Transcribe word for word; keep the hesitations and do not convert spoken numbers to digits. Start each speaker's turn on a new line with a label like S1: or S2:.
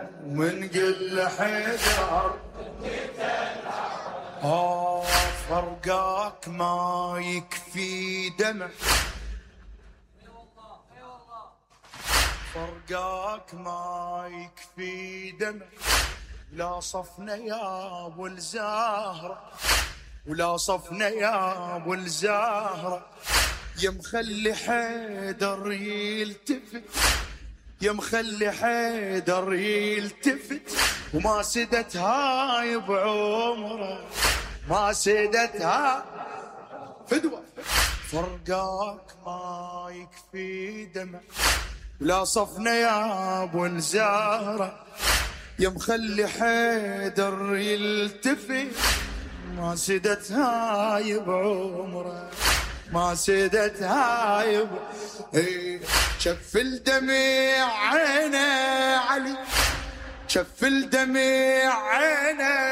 S1: من قل حيدر آه فرقاك ما يكفي دمع، فرقاك ما يكفي دمع، لا صفنا يا ابو الزهرة، ولا صفنا يا ابو الزهرة، يا مخلي حيدر يلتفت، يا مخلي حيدر يلتفت، وما سدت هاي بعمره، ما سدت هاي فدوة. فرقاك ما يكفي دمع، ولا صفنا يا ابو الزهرة، يا مخلي حيدر يلتفت، ما سدت هاي بعمره، ما سدت هاي ب... ايه شف الدمع عينه علي، شف الدمع عينه